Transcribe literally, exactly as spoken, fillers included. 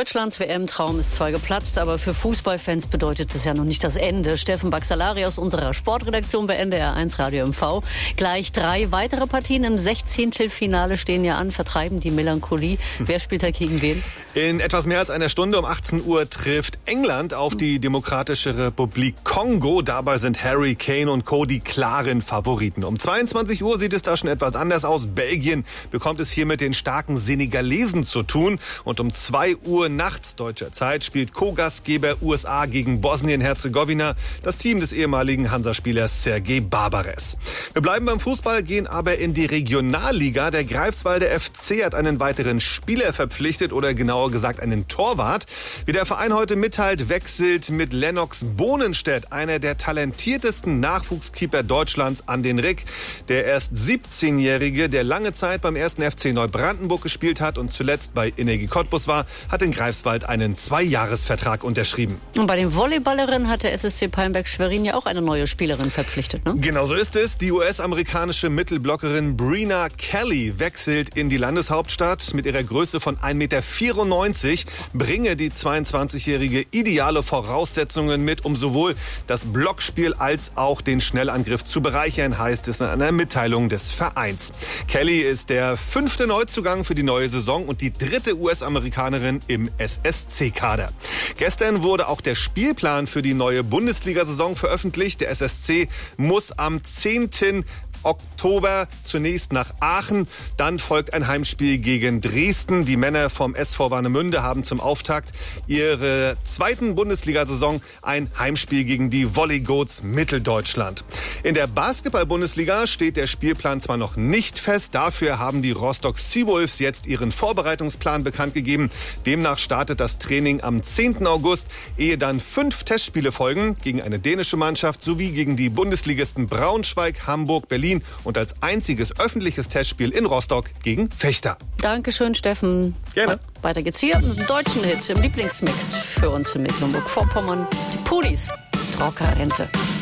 Deutschlands W M-Traum ist zwar geplatzt, aber für Fußballfans bedeutet das ja noch nicht das Ende. Steffen Baxalari aus unserer Sportredaktion bei N D R eins Radio M V. Gleich drei weitere Partien im Sechzehntelfinale stehen ja an, vertreiben die Melancholie. Wer spielt da gegen wen? In etwas mehr als einer Stunde um achtzehn Uhr trifft England auf die Demokratische Republik Kongo. Dabei sind Harry Kane und Co. die klaren Favoriten. Um zweiundzwanzig Uhr sieht es da schon etwas anders aus. Belgien bekommt es hier mit den starken Senegalesen zu tun. Und um zwei Uhr nachts deutscher Zeit spielt Co-Gastgeber U S A gegen Bosnien-Herzegowina, das Team des ehemaligen Hansa-Spielers Sergej Barbares. Wir bleiben beim Fußball, gehen aber in die Regionalliga. Der Greifswalder F C hat einen weiteren Spieler verpflichtet oder genauer gesagt einen Torwart. Wie der Verein heute mitteilt, wechselt mit Lennox Bohnenstedt einer der talentiertesten Nachwuchskeeper Deutschlands an den Rick. Der erst siebzehnjährige, der lange Zeit beim ersten F C Neubrandenburg gespielt hat und zuletzt bei Energie Cottbus war, hat in Greifswald einen Zweijahresvertrag unterschrieben. Und bei den Volleyballerinnen hat der S S C Palmberg-Schwerin ja auch eine neue Spielerin verpflichtet, ne? Genau so ist es. Die U S-amerikanische Mittelblockerin Breena Kelly wechselt in die Landeshauptstadt. Mit ihrer Größe von ein Meter vierundneunzig bringe die zweiundzwanzigjährige ideale Voraussetzungen mit, um sowohl das Blockspiel als auch den Schnellangriff zu bereichern, heißt es in einer Mitteilung des Vereins. Kelly ist der fünfte Neuzugang für die neue Saison und die dritte U S-Amerikanerin im S S C-Kader. Gestern wurde auch der Spielplan für die neue Bundesliga-Saison veröffentlicht. Der S S C muss am zehnten Oktober zunächst nach Aachen. Dann folgt ein Heimspiel gegen Dresden. Die Männer vom S V Warnemünde haben zum Auftakt ihrer zweiten Bundesliga-Saison ein Heimspiel gegen die Volleygoats Mitteldeutschland. In der Basketball-Bundesliga steht der Spielplan zwar noch nicht fest. Dafür haben die Rostock Seawolves jetzt ihren Vorbereitungsplan bekannt gegeben. Demnach startet das Training am zehnten August, ehe dann fünf Testspiele folgen gegen eine dänische Mannschaft sowie gegen die Bundesligisten Braunschweig, Hamburg, Berlin und als einziges öffentliches Testspiel in Rostock gegen Fechter. Dankeschön, Steffen. Gerne. Weiter geht's hier mit einem deutschen Hit im Lieblingsmix für uns in Mecklenburg-Vorpommern. Die Pudis, Trauka-Rente.